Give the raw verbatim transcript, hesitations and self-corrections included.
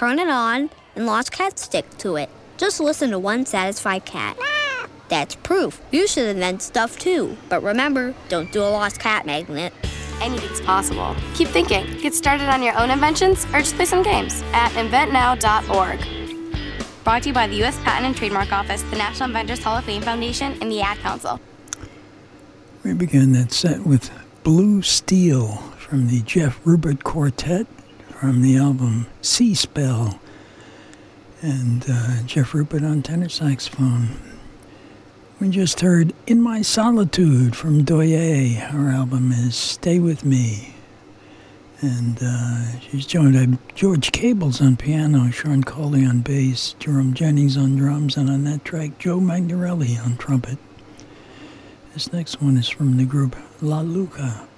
turn it on, and lost cats stick to it. Just listen to one satisfied cat. That's proof. You should invent stuff too. But remember, don't do a lost cat magnet. Anything's possible. Keep thinking. Get started on your own inventions or just play some games at invent now dot org. Brought to you by the U S Patent and Trademark Office, the National Inventors Hall of Fame Foundation, and the Ad Council. We began that set with Blue Steel from the Jeff Rupert Quartet from the album Sea Spell. And uh, Jeff Rupert on tenor saxophone. We just heard In My Solitude from Doye. Her album is Stay With Me. And uh, she's joined by George Cables on piano, Sean Coley on bass, Jerome Jennings on drums, and on that track, Joe Magnarelli on trumpet. This next one is from the group La Luca.